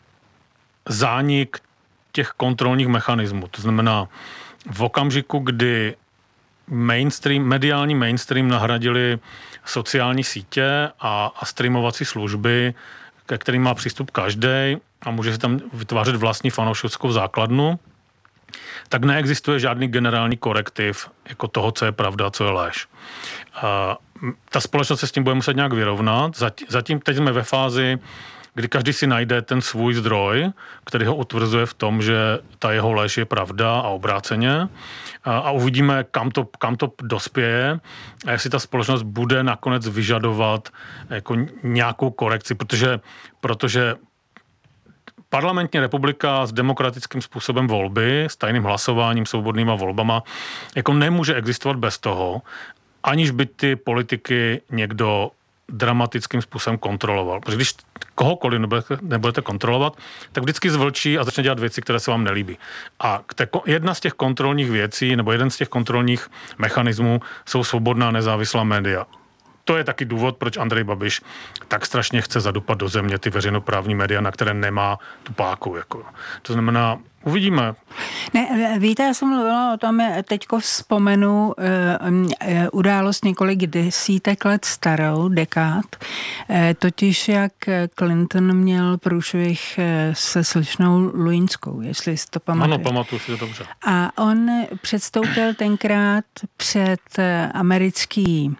zánik těch kontrolních mechanismů. To znamená, v okamžiku, kdy mainstream, mediální mainstream nahradili sociální sítě a, a streamovací služby, ke kterým má přístup každý a může si tam vytvářet vlastní fanouškovskou základnu, tak neexistuje žádný generální korektiv jako toho, co je pravda a co je lež. A ta společnost se s tím bude muset nějak vyrovnat. Zatím teď jsme ve fázi, kdy každý si najde ten svůj zdroj, který ho utvrzuje v tom, že ta jeho lež je pravda a obráceně. A, a uvidíme, kam to, kam to dospěje a jestli ta společnost bude nakonec vyžadovat jako nějakou korekci, protože, protože parlamentní republika s demokratickým způsobem volby, s tajným hlasováním, svobodnýma volbama, jako nemůže existovat bez toho, aniž by ty politiky někdo dramatickým způsobem kontroloval. Protože když kohokoliv nebudete, nebudete kontrolovat, tak vždycky zvlčí a začne dělat věci, které se vám nelíbí. A te, jedna z těch kontrolních věcí, nebo jeden z těch kontrolních mechanismů jsou svobodná nezávislá média. To je taky důvod, proč Andrej Babiš tak strašně chce zadupat do země ty veřejnoprávní média, na které nemá tu páku. Jako. To znamená, uvidíme. Ne, víte, já jsem mluvila o tom, teďko vzpomenu uh, uh, událost několik desítek let starou, dekád, uh, totiž jak Clinton měl průšvih uh, se slečnou Lewinskou, jestli si to pamatujete. Ano, pamatuju si to dobře. A on předstoupil tenkrát před uh, americký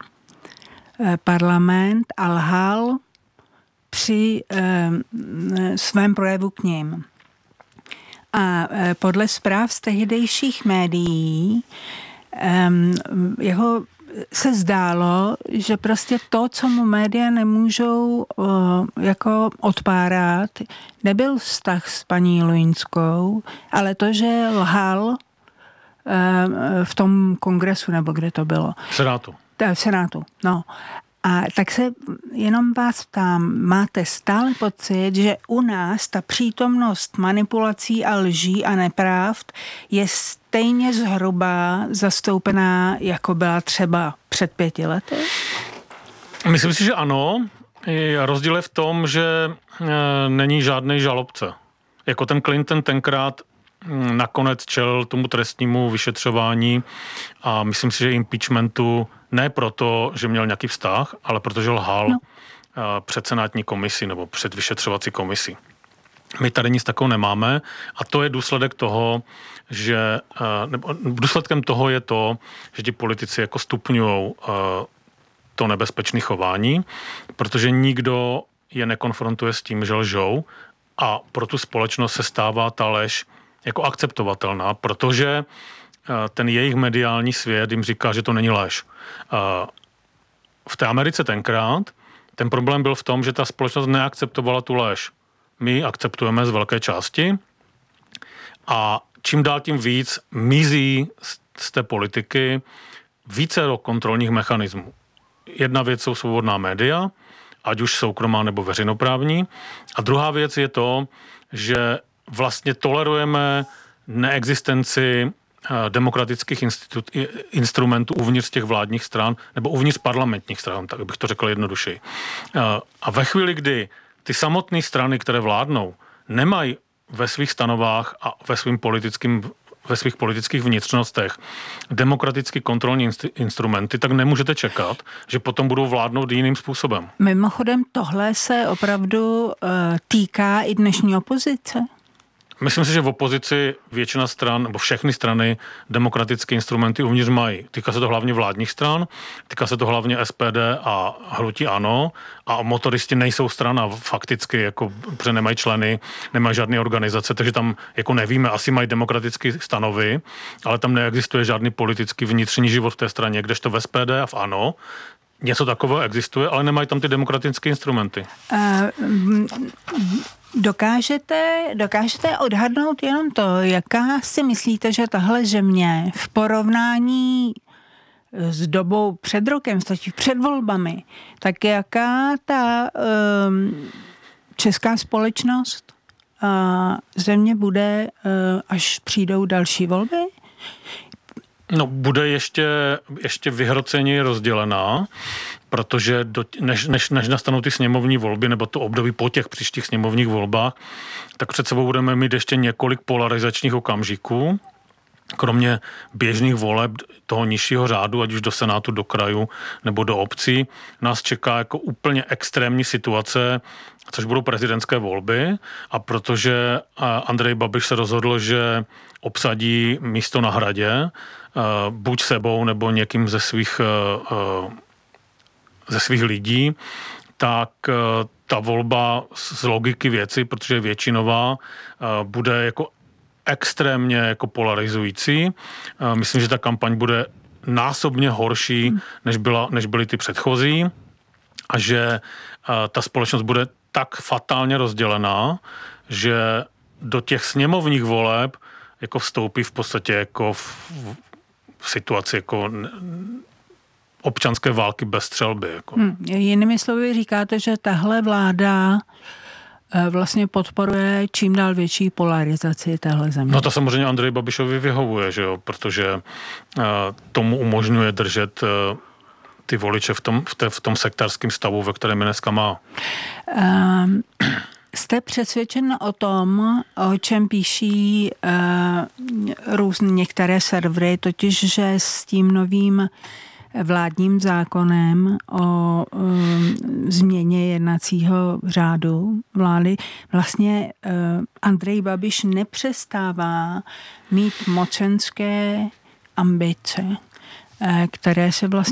parlament a lhal při e, svém projevu k ním. A e, podle zpráv z tehdejších médií e, jeho se zdálo, že prostě to, co mu média nemůžou e, jako odpárat, nebyl vztah s paní Lewinskou, ale to, že lhal e, v tom kongresu, nebo kde to bylo. V Senátu. V Senátu, no. A tak se jenom vás ptám, máte stále pocit, že u nás ta přítomnost manipulací a lží a nepravd je stejně zhruba zastoupená, jako byla třeba před pěti lety? Myslím si, že ano. Rozdíl je v tom, že není žádný žalobce. Jako ten Clinton tenkrát nakonec čelil tomu trestnímu vyšetřování a myslím si, že impeachmentu ne proto, že měl nějaký vztah, ale protože lhal no. před senátní komisi nebo před vyšetřovací komisi. My tady nic takového nemáme a to je důsledek toho, že nebo důsledkem toho je to, že ti politici jako stupňujou to nebezpečné chování, protože nikdo je nekonfrontuje s tím, že lžou a pro tu společnost se stává ta lež jako akceptovatelná, protože ten jejich mediální svět jim říká, že to není lež. V té Americe tenkrát ten problém byl v tom, že ta společnost neakceptovala tu lež. My akceptujeme z velké části a čím dál tím víc mizí z té politiky více do kontrolních mechanismů. Jedna věc jsou svobodná média, ať už soukromá nebo veřejnoprávní. A druhá věc je to, že vlastně tolerujeme neexistenci demokratických institut, instrumentů uvnitř těch vládních stran nebo uvnitř parlamentních stran, tak bych to řekl jednodušeji. A ve chvíli, kdy ty samotné strany, které vládnou, nemají ve svých stanovách a ve svým politickým ve svých politických vnitřnostech demokraticky kontrolní instrumenty, tak nemůžete čekat, že potom budou vládnout jiným způsobem. Mimochodem, tohle se opravdu uh, týká i dnešní opozice? Myslím si, že v opozici většina stran, nebo všechny strany demokratické instrumenty uvnitř mají. Týká se to hlavně vládních stran, týká se to hlavně S P D a hnutí ANO a motoristi nejsou strana fakticky, jako, protože nemají členy, nemají žádné organizace, takže tam jako nevíme, asi mají demokratické stanovy, ale tam neexistuje žádný politický vnitřní život v té straně, kdežto v S P D a v ANO něco takového existuje, ale nemají tam ty demokratické instrumenty. Uh, Dokážete, dokážete odhadnout jenom to, jaká si myslíte, že tahle země v porovnání s dobou před rokem, stačí před volbami, tak jaká ta um, česká společnost uh, země bude, uh, až přijdou další volby? No, bude ještě, ještě vyhroceně rozdělená, protože do, než, než, než nastanou ty sněmovní volby, nebo to období po těch příštích sněmovních volbách, tak před sebou budeme mít ještě několik polarizačních okamžiků. kromě běžných voleb toho nižšího řádu, ať už do Senátu, do krajů nebo do obcí, nás čeká jako úplně extrémní situace, což budou prezidentské volby. A protože Andrej Babiš se rozhodl, že obsadí místo na Hradě, buď sebou nebo někým ze svých, ze svých lidí, tak ta volba z logiky věci, protože je většinová, bude jako extrémně jako polarizující. Myslím, že ta kampaň bude násobně horší, než, byla, než byly ty předchozí a že ta společnost bude tak fatálně rozdělená, že do těch sněmovních voleb jako vstoupí v podstatě jako v, v situaci jako občanské války bez střelby. Jako. Hmm, jinými slovy říkáte, že tahle vláda vlastně podporuje čím dál větší polarizaci téhle země. No to samozřejmě Andreji Babišovi vyhovuje, že jo, protože uh, tomu umožňuje držet uh, ty voliče v tom, v, te, v tom sektářském stavu, ve kterém je dneska má. Um, jste přesvědčen o tom, o čem píší uh, různé některé servery, totiž, že s tím novým vládním zákonem o um, změně jednacího řádu vlády vlastně uh, Andrej Babiš nepřestává mít mocenské ambice, uh, které se vlastně